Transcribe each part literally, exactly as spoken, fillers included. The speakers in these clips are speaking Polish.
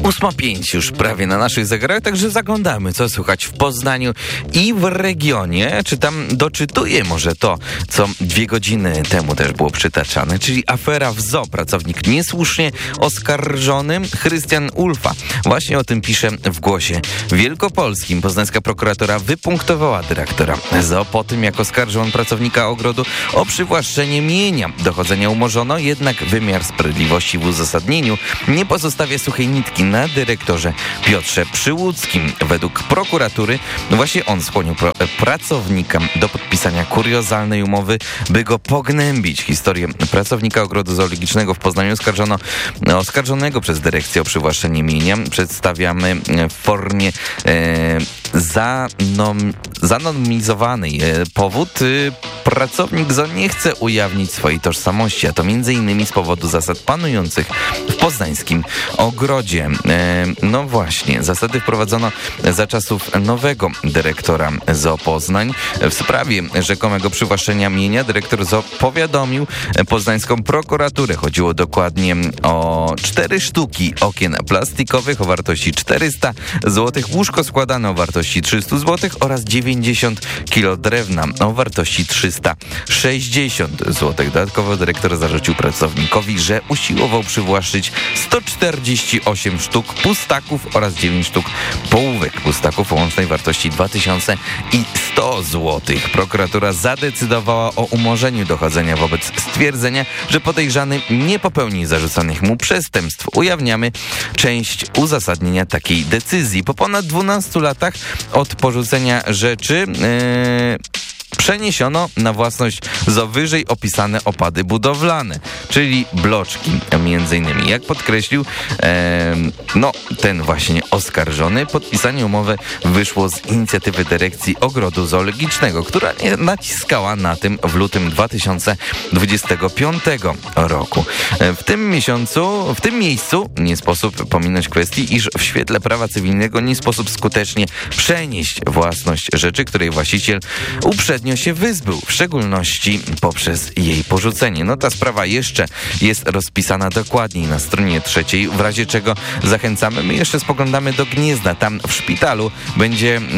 ósma pięć już prawie na naszych zegarach, także zaglądamy, co słychać w Poznaniu i w regionie. Czy tam doczytuję może to, co dwie godziny temu też było przytaczane, czyli afera w zoo. Pracownik niesłusznie oskarżony, Krystian Ulfa. Właśnie o tym pisze w Głosie Wielkopolskim. Poznańska prokuratora wypunktowała dyrektora zoo po tym, jak oskarżył on pracownika ogrodu o przywłaszczenie mienia. Dochodzenia umorzono, jednak wymiar sprawiedliwości w uzasadnieniu nie pozostawia suchej nitki na dyrektorze Piotrze Przyłódzkim. Według prokuratury właśnie on skłonił pro- pracownika do podpisania kuriozalnej umowy, by go pognębić. Historię pracownika ogrodu zoologicznego w Poznaniu oskarżono, oskarżonego przez dyrekcję o przywłaszczenie mienia przedstawiamy w formie e, zanom, zanonimizowanej. E, powód y, pracownik zoo nie chce ujawnić swojej tożsamości, a to między innymi z powodu zasad panujących w poznańskim ogrodzie. E, no właśnie, zasady wprowadzono za czasów nowego dyrektora Zoo Poznań. W sprawie rzekomego przywłaszczenia mienia dyrektor zoo powiadomił poznańską prokuraturę. Chodziło dokładnie o cztery sztuki okien plastikowych o wartości czterysta złotych, łóżko składane o wartości trzysta złotych oraz dziewięćdziesiąt kilogramów drewna o wartości trzysta sześćdziesiąt złotych. Dodatkowo dyrektor zarzucił pracownikowi, że usiłował przywłaszczyć sto czterdzieści osiem sztuk pustaków oraz dziewięć sztuk połówek pustaków o łącznej wartości dwa tysiące sto złotych. Prokuratura zadecydowała o umorzeniu dochodzenia wobec stwierdzenia, że podejrzany nie popełnił zarzucanych mu przestępstw. Ujawniamy część uzasadnienia takiej decyzji. Po ponad dwunastu latach od porzucenia rzeczy yy, przeniesiono na własność zoo wyżej opisane opady budowlane, czyli bloczki między innymi. Jak podkreślił e, no ten właśnie oskarżony, podpisanie umowy wyszło z inicjatywy dyrekcji ogrodu zoologicznego, która nie naciskała na tym w lutym dwa tysiące dwudziestego piątego roku. E, w tym miesiącu, w tym miejscu nie sposób pominąć kwestii, iż w świetle prawa cywilnego nie sposób skutecznie przenieść własność rzeczy, której właściciel uprzednio się wyzbył, w szczególności poprzez jej porzucenie. No ta sprawa jeszcze jest rozpisana dokładniej na stronie trzeciej, w razie czego zachęcamy. My jeszcze spoglądamy do Gniezna. Tam w szpitalu będzie, e,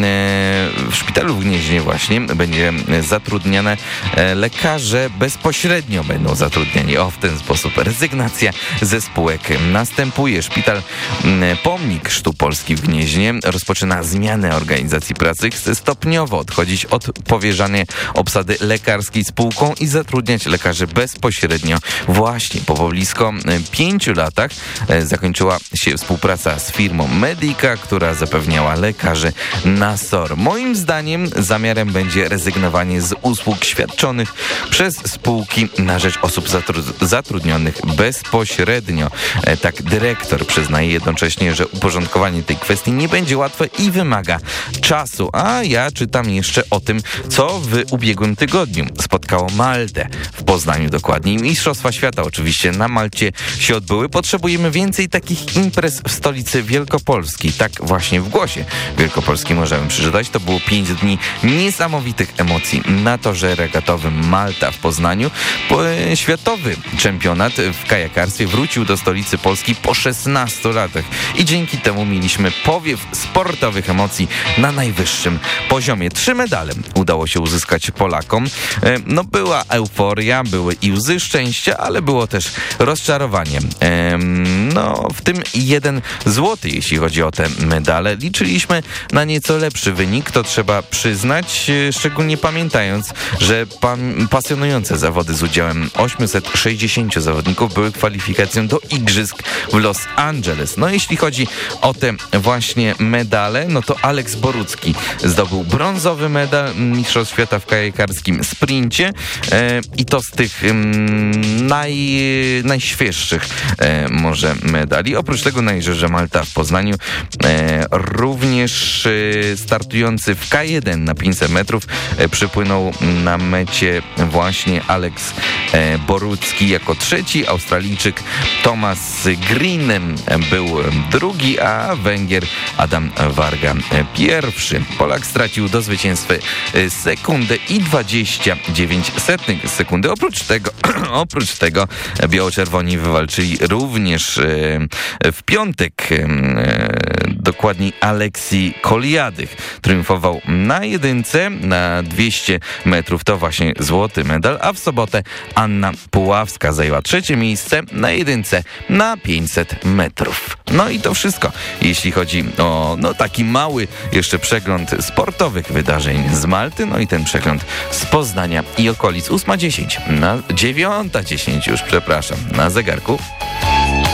w szpitalu w Gnieźnie właśnie będzie zatrudniane e, lekarze bezpośrednio będą zatrudniani. O, w ten sposób rezygnacja ze spółek następuje. Szpital m, Pomnik Chrztu Polski w Gnieźnie rozpoczyna zmianę organizacji pracy. Chce stopniowo odchodzić od powierzania obsady lekarskiej spółką i zatrudniać lekarzy bezpośrednio. Właśnie po blisko pięciu latach zakończyła się współpraca z firmą Medica, która zapewniała lekarzy na S O R. Moim zdaniem zamiarem będzie rezygnowanie z usług świadczonych przez spółki na rzecz osób zatru- zatrudnionych bezpośrednio. Tak dyrektor przyznaje jednocześnie, że uporządkowanie tej kwestii nie będzie łatwe i wymaga czasu. A ja czytam jeszcze o tym, co w ubiegłym tygodniu spotkało Maltę w Poznaniu dokładniej. Mistrzostwa Świata oczywiście na Malcie się odbyły. Potrzebujemy więcej takich imprez w stolicy Wielkopolski. Tak właśnie w Głosie Wielkopolskim możemy przeczytać. To było pięć dni niesamowitych emocji na torze regatowym Malta w Poznaniu. Światowy czempionat w kajakarstwie wrócił do stolicy Polski po szesnastu latach i dzięki temu mieliśmy powiew sportowych emocji na najwyższym poziomie. Trzy medale udało się uzyskać Polakom. No była euforia, były i łzy szczęścia, ale było też rozczarowanie. No w tym jeden złoty, jeśli chodzi o te medale. Liczyliśmy na nieco lepszy wynik, to trzeba przyznać, szczególnie pamiętając, że pam- pasjonujące zawody z udziałem osiemset sześćdziesięciu zawodników były kwalifikacją do igrzysk w Los Angeles. No jeśli chodzi o te właśnie medale, no to Aleks Borucki zdobył brązowy medal Mistrzostw Świata w kajakarskim sprincie e, i to z tych mm, naj, najświeższych e, może medali. Oprócz tego na Jeziorze Malta w Poznaniu e, również e, startujący w K jeden na pięćset metrów e, przypłynął na mecie właśnie Aleks e, Borucki jako trzeci, Australijczyk Thomas Green był drugi, a Węgier Adam Varga pierwszy. Polak stracił do zwycięstwa sekundę sekundę i dwadzieścia dziewięć setnych sekundy. Oprócz tego, oprócz tego biało-czerwoni wywalczyli również e, w piątek e, dokładniej Aleksij Koliadych. Triumfował na jedynce, na dwieście metrów, to właśnie złoty medal, a w sobotę Anna Puławska zajęła trzecie miejsce na jedynce na pięćset metrów. No i to wszystko, jeśli chodzi o no, taki mały jeszcze przegląd sportowych wydarzeń z Malty, no i ten przegląd z Poznania i okolic. ósma dziesięć, na dziewiąta dziesięć już, przepraszam, na zegarku.